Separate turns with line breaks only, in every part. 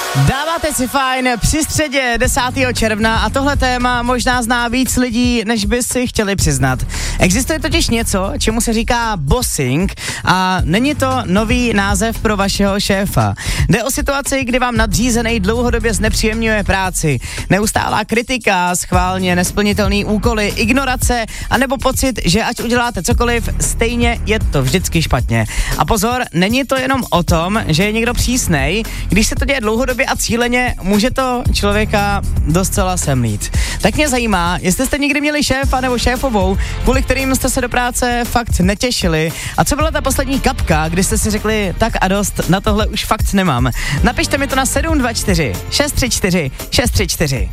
Dáváte si fajn při středě 10. června a tohle téma možná zná víc lidí, než by si chtěli přiznat. Existuje totiž něco, čemu se říká bossing a není to nový název pro vašeho šéfa. Jde o situaci, kdy vám nadřízený dlouhodobě znepříjemňuje práci. Neustálá kritika, schválně nesplnitelný úkoly, ignorace anebo pocit, že ať uděláte cokoliv, stejně je to vždycky špatně. A pozor, není to jenom o tom, že je někdo přísnej, když se to děje dlouhodobě a cíleně, může to člověka docela semlít. Tak mě zajímá, jestli jste někdy měli šéfa nebo šéfovou, kvůli kterým jste se do práce fakt netěšili. A co byla ta poslední kapka, kdy jste si řekli, tak a dost, na tohle už fakt nemám. Napište mi to na 724 634 634.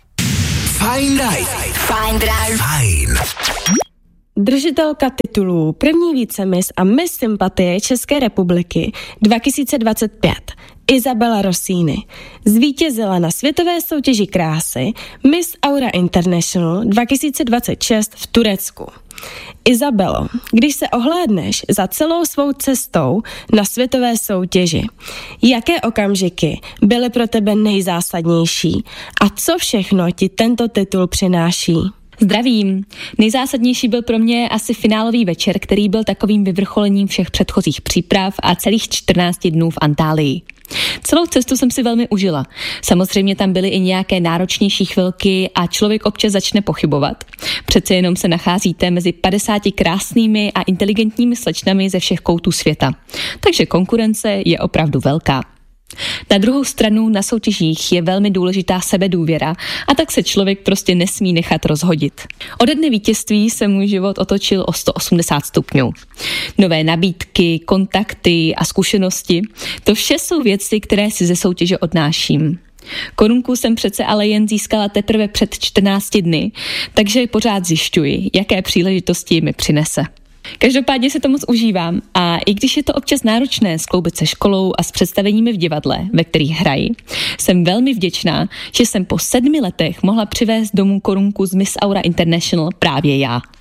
Fajn Drive. Fajn Drive. Fajn.
Držitelka titulů první vícemis a Miss Sympatie České republiky 2025 Isabella Rossini zvítězila na světové soutěži krásy Miss Aura International 2026 v Turecku. Isabello, když se ohlédneš za celou svou cestou na světové soutěži, jaké okamžiky byly pro tebe nejzásadnější a co všechno ti tento titul přináší?
Zdravím. Nejzásadnější byl pro mě asi finálový večer, který byl takovým vyvrcholením všech předchozích příprav a celých 14 dnů v Antálii. Celou cestu jsem si velmi užila. Samozřejmě tam byly i nějaké náročnější chvilky a člověk občas začne pochybovat. Přece jenom se nacházíte mezi 50 krásnými a inteligentními slečnami ze všech koutů světa. Takže konkurence je opravdu velká. Na druhou stranu na soutěžích je velmi důležitá sebedůvěra a tak se člověk prostě nesmí nechat rozhodit. Ode dne vítězství se můj život otočil o 180 stupňů. Nové nabídky, kontakty a zkušenosti, to vše jsou věci, které si ze soutěže odnáším. Korunku jsem přece ale jen získala teprve před 14 dny, takže pořád zjišťuji, jaké příležitosti mi přinese. Každopádně si to moc užívám a i když je to občas náročné skloubit se školou a s představeními v divadle, ve kterých hraji, jsem velmi vděčná, že jsem po 7 letech mohla přivést domů korunku z Miss Aura International právě já.